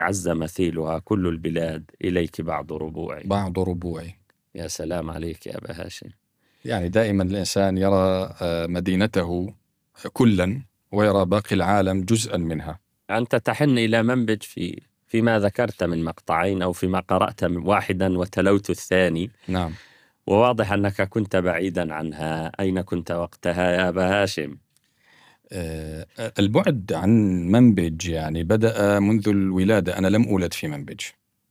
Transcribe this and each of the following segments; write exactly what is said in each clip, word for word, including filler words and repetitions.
عز مثيلها كل البلاد إليك بعض ربوعي. بعض ربوعي. يا سلام عليك يا أبا هاشم. يعني دائما الإنسان يرى مدينته كلا ويرى باقي العالم جزءا منها. أنت تحن إلى منبج في فيما ذكرت من مقطعين أو فيما قرأت من واحدا وتلوت الثاني. نعم. وواضح أنك كنت بعيدا عنها. أين كنت وقتها يا أبا هاشم؟ البعد عن منبج يعني بدأ منذ الولادة. أنا لم أولد في منبج،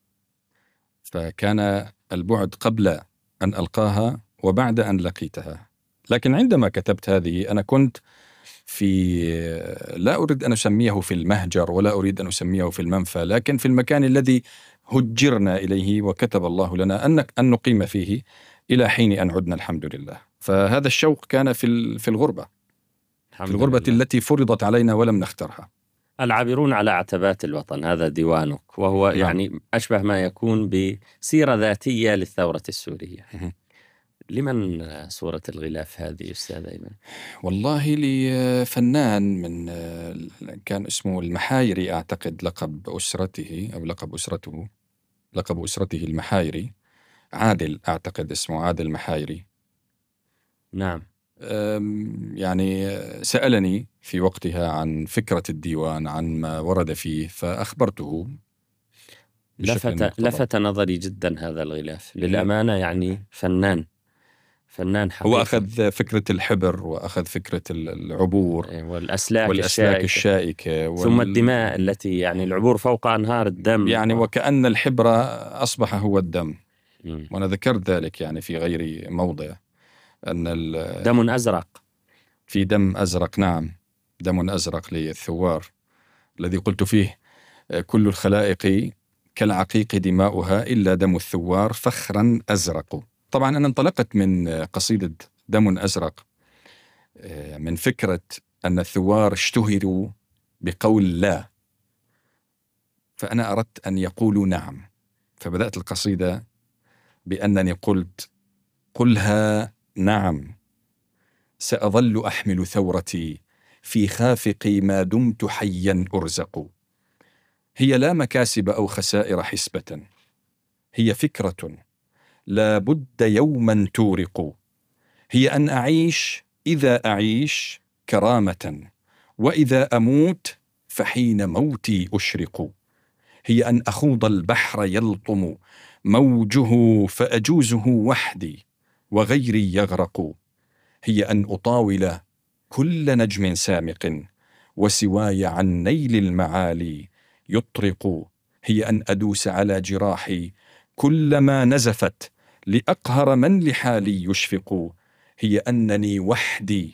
فكان البعد قبل أن ألقاها وبعد أن لقيتها. لكن عندما كتبت هذه أنا كنت في، لا أريد أن أسميه في المهجر ولا أريد أن أسميه في المنفى، لكن في المكان الذي هجرنا إليه وكتب الله لنا أن أن نقيم فيه إلى حين أن عدنا الحمد لله. فهذا الشوق كان في في الغربة، في الغربة لله. التي فرضت علينا ولم نخترها. العابرون على عتبات الوطن، هذا ديوانك، وهو نعم. يعني أشبه ما يكون بسيرة ذاتية للثورة السورية. لمن صورة الغلاف هذه أستاذ أيمن؟ والله لفنان من كان اسمه المحايري، أعتقد لقب أسرته أو لقب أسرته لقب أسرته المحايري. عادل، أعتقد اسمه عادل المحايري. نعم. يعني سألني في وقتها عن فكرة الديوان، عن ما ورد فيه، فأخبرته. لفت, لفت نظري جدا هذا الغلاف للأمانة. يعني فنان فنان حقيقي. هو أخذ فكرة الحبر وأخذ فكرة العبور والأسلاك, والأسلاك الشائكة, الشائكة وال... ثم الدماء التي يعني العبور فوق أنهار الدم، يعني و... وكأن الحبر أصبح هو الدم. م. وأنا ذكرت ذلك يعني في غير موضع، أن ال... دم أزرق، في دم أزرق. نعم، دم أزرق للثوار الذي قلت فيه كل الخلائق كالعقيق دماؤها إلا دم الثوار فخرا أزرق. طبعا أنا انطلقت من قصيدة دم أزرق من فكرة أن الثوار اشتهروا بقول لا، فأنا أردت أن يقولوا نعم، فبدأت القصيدة بأنني قلت: قلها نعم، سأظل أحمل ثورتي في خافقي ما دمت حيا أرزق. هي لا مكاسب أو خسائر حسبة، هي فكرة لا بد يوما تورق. هي أن أعيش إذا أعيش كرامة، وإذا أموت فحين موتي أشرق. هي أن أخوض البحر يلطم موجه فأجوزه وحدي وغيري يغرق. هي أن أطاول كل نجم سامق وسواي عن نيل المعالي يطرق. هي أن أدوس على جراحي كلما نزفت لأقهر من لحالي يشفق. هي أنني وحدي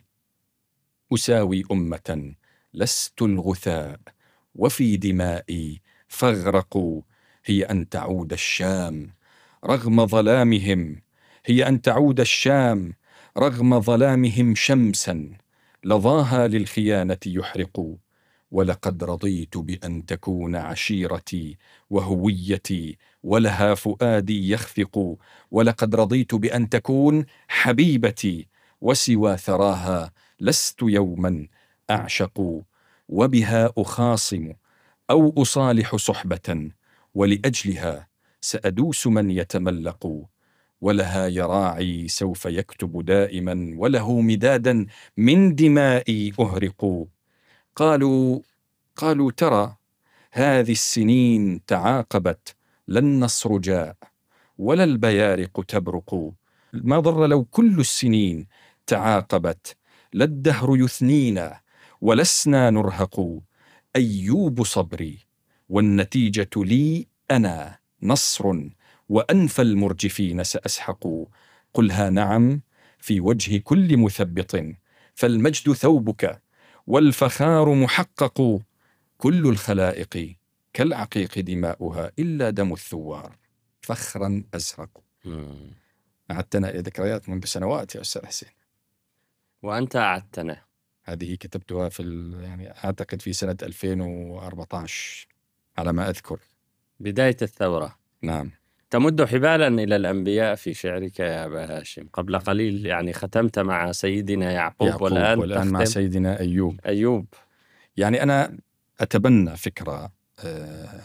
أساوي أمة لست الغثاء وفي دمائي فاغرقوا. هي أن تعود الشام رغم ظلامهم، هي أن تعود الشام رغم ظلامهم شمسا لظاها للخيانة يحرق. ولقد رضيت بأن تكون عشيرتي وهويتي ولها فؤادي يخفق. ولقد رضيت بأن تكون حبيبتي وسوى ثراها لست يوما أعشق. وبها أخاصم أو أصالح صحبة، ولأجلها سأدوس من يتملق. ولها يراعي سوف يكتب دائما، وله مدادا من دمائي أهرق. قالوا قالوا ترى هذه السنين تعاقبت، لا النصر جاء ولا البيارق تبرق. ما ضر لو كل السنين تعاقبت، لا الدهر يثنينا ولسنا نرهق. أيوب صبري والنتيجة لي أنا نصر، وأنفى المرجفين سأسحق. قلها نعم في وجه كل مثبط، فالمجد ثوبك والفخار محقق. كل الخلائق كالعقيق دماؤها إلا دم الثوار فخرا أزرق. أعدتنا إلى ذكريات منذ سنوات يا أستاذ حسين. وأنت أعدتنا. هذه كتبتها في يعني أعتقد في سنة ألفين وأربعة عشر على ما أذكر، بداية الثورة. نعم. تمد حبالا إلى الأنبياء في شعرك يا أبا هاشم. قبل قليل يعني ختمت مع سيدنا يعقوب, يعقوب والآن, والآن مع سيدنا أيوب. أيوب. يعني أنا أتبنى فكرة